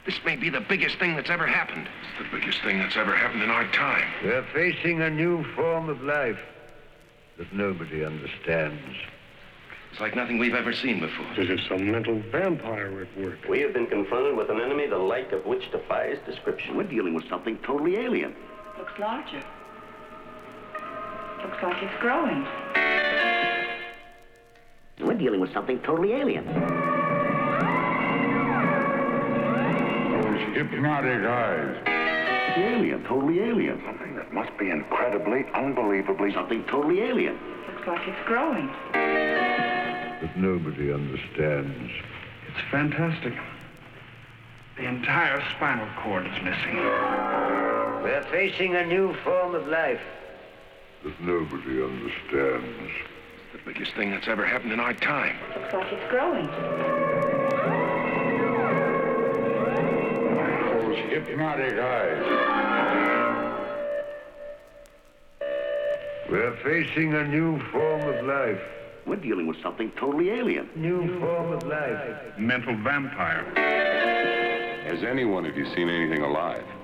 This may be the biggest thing that's ever happened. It's the biggest thing that's ever happened in our time. We're facing a new form of life that nobody understands. It's like nothing we've ever seen before. This is some mental vampire at work. We have been confronted with an enemy the like of which defies description. We're dealing with something totally alien. Looks larger. Looks like it's growing. We're dealing with something totally alien. Those hypnotic eyes. Alien, totally alien. Something that must be incredibly, unbelievably... Something totally alien. Looks like it's growing. That nobody understands. It's fantastic. The entire spinal cord is missing. We're facing a new form of life that nobody understands. It's the biggest thing that's ever happened in our time. Looks like it's growing. Those hypnotic eyes. We're facing a new form of life. We're dealing with something totally alien. New form of life. Mental vampire. Has anyone of you seen anything alive?